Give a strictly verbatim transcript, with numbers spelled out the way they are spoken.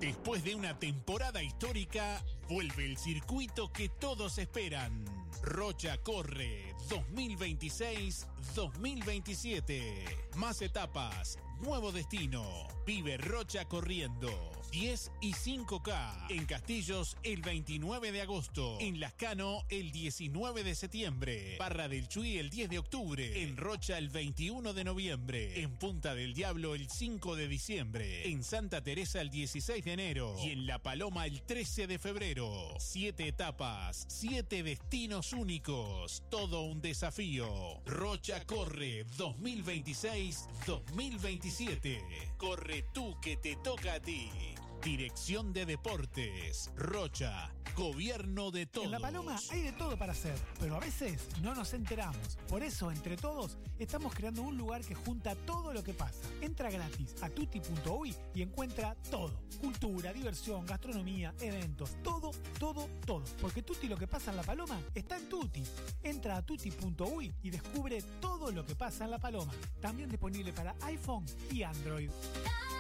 Después de una temporada histórica, vuelve el circuito que todos esperan. Rocha corre dos mil veintiséis dos mil veintisiete. Más etapas, nuevo destino. Vive Rocha corriendo. diez y cinco K. En Castillos el veintinueve de agosto. En Lascano el diecinueve de septiembre. Barra del Chuy el diez de octubre. En Rocha el veintiuno de noviembre. En Punta del Diablo el cinco de diciembre. En Santa Teresa el dieciséis de enero. Y en La Paloma el trece de febrero. Siete etapas, siete destinos únicos. Todo un desafío. Rocha corre dos mil veintiséis dos mil veintisiete. Corre tú que te toca a ti. Dirección de Deportes. Rocha. Gobierno de todos. En La Paloma hay de todo para hacer, pero a veces no nos enteramos. Por eso, entre todos, estamos creando un lugar que junta todo lo que pasa. Entra gratis a tutti punto uy y encuentra todo. Cultura, diversión, gastronomía, eventos, todo, todo, todo. Porque Tutti lo que pasa en La Paloma está en Tutti. Entra a tutti punto uy y descubre todo lo que pasa en La Paloma. También disponible para iPhone y Android.